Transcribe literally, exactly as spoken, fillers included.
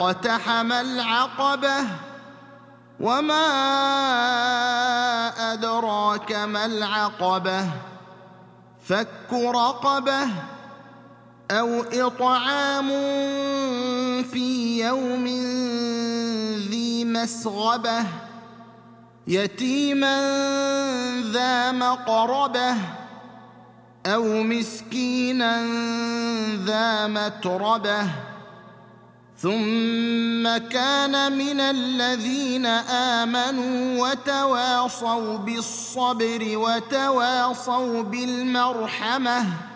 اقتحم العقبة وما أدراك ما العقبة فك رقبة أو إطعام في يوم ذي مسغبة يتيما ذا مقربة أو مسكينا ذا متربة ثم كان من الذين آمنوا وتواصوا بالصبر وتواصوا بالمرحمة